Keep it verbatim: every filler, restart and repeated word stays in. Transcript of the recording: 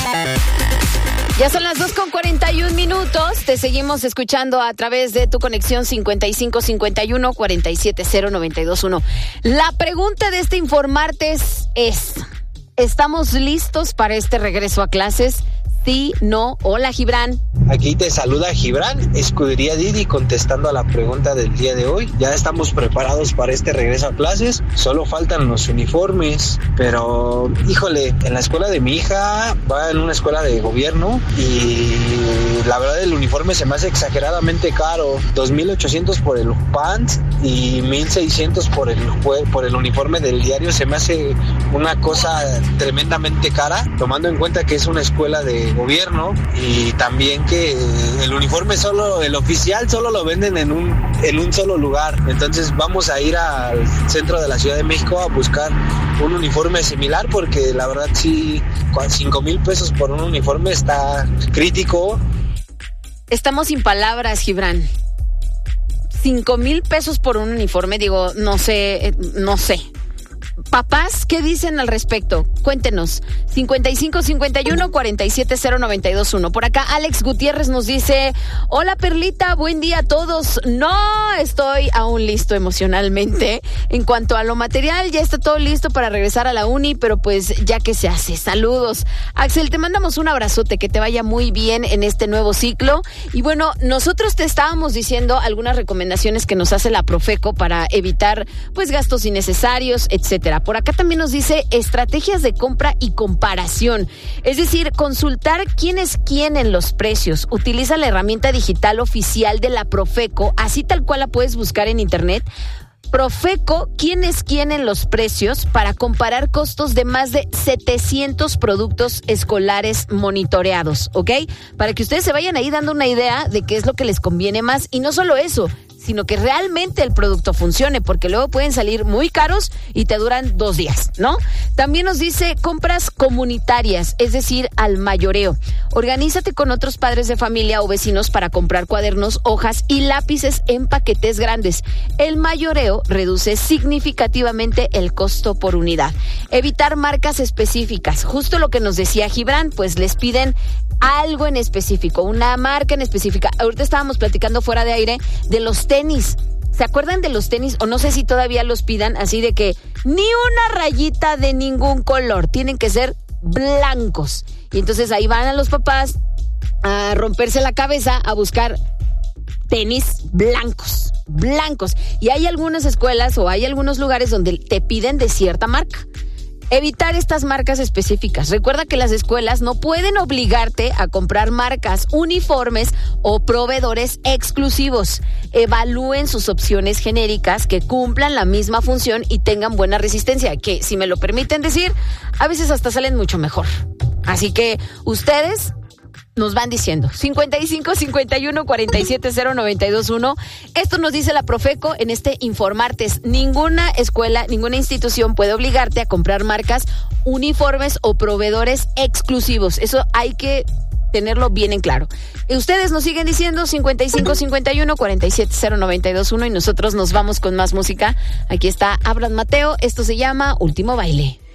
Ya son las dos con cuarenta y un minutos. Te seguimos escuchando a través de tu conexión cincuenta y cinco cincuenta y uno cuarenta y siete cero noventa y dos uno. La pregunta de este Informarte es, es: ¿estamos listos para este regreso a clases? Sí, no. Hola, Gibran. Aquí te saluda Gibran, Escudería Didi, contestando a la pregunta del día de hoy. Ya estamos preparados para este regreso a clases, solo faltan los uniformes, pero híjole, en la escuela de mi hija va en una escuela de gobierno y la verdad el uniforme se me hace exageradamente caro, dos mil ochocientos por el pants y mil seiscientos por el, por el uniforme del diario. Se me hace una cosa tremendamente cara, tomando en cuenta que es una escuela de gobierno y también que el uniforme solo, el oficial solo lo venden en un, en un solo lugar. Entonces vamos a ir al centro de la Ciudad de México a buscar un uniforme similar, porque la verdad sí, cinco mil pesos por un uniforme está crítico. Estamos sin palabras, Gibran. Cinco mil pesos por un uniforme, digo, no sé, no sé. Papás, ¿qué dicen al respecto? Cuéntenos. cincuenta y cinco cincuenta y uno cuarenta y siete cero noventa y dos uno. Por acá Alex Gutiérrez nos dice: hola Perlita, buen día a todos. No estoy aún listo emocionalmente. En cuanto a lo material, ya está todo listo para regresar a la uni, pero pues ya que se hace. Saludos. Axel, te mandamos un abrazote, que te vaya muy bien en este nuevo ciclo. Y bueno, nosotros te estábamos diciendo algunas recomendaciones que nos hace la Profeco para evitar pues gastos innecesarios, etcétera. Por acá también nos dice estrategias de compra y comparación, es decir, consultar quién es quién en los precios. Utiliza la herramienta digital oficial de la Profeco, así tal cual la puedes buscar en internet. Profeco, quién es quién en los precios, para comparar costos de más de setecientos productos escolares monitoreados, ¿ok? Para que ustedes se vayan ahí dando una idea de qué es lo que les conviene más, y no solo eso, sino que realmente el producto funcione, porque luego pueden salir muy caros y te duran dos días, ¿no? También nos dice compras comunitarias, es decir, al mayoreo. Organízate con otros padres de familia o vecinos para comprar cuadernos, hojas y lápices en paquetes grandes. El mayoreo reduce significativamente el costo por unidad. Evitar marcas específicas, justo lo que nos decía Gibran, pues les piden algo en específico, una marca en específica. Ahorita estábamos platicando fuera de aire de los tenis. ¿Se acuerdan de los tenis? O no sé si todavía los pidan, así de que ni una rayita de ningún color, tienen que ser blancos. Y entonces ahí van a los papás a romperse la cabeza a buscar tenis blancos, blancos. Y hay algunas escuelas o hay algunos lugares donde te piden de cierta marca. Evitar estas marcas específicas. Recuerda que las escuelas no pueden obligarte a comprar marcas, uniformes o proveedores exclusivos. Evalúen sus opciones genéricas que cumplan la misma función y tengan buena resistencia, que, si me lo permiten decir, a veces hasta salen mucho mejor. Así que ustedes nos van diciendo cincuenta y cinco cincuenta y uno cuarenta y siete cero noventa y dos uno. Esto nos dice la Profeco en este Informartes. Ninguna escuela, ninguna institución puede obligarte a comprar marcas, uniformes o proveedores exclusivos. Eso hay que tenerlo bien en claro. Y ustedes nos siguen diciendo cincuenta y cinco cincuenta y uno cuarenta y siete cero noventa y dos uno y nosotros nos vamos con más música. Aquí está Abraham Mateo. Esto se llama Último Baile.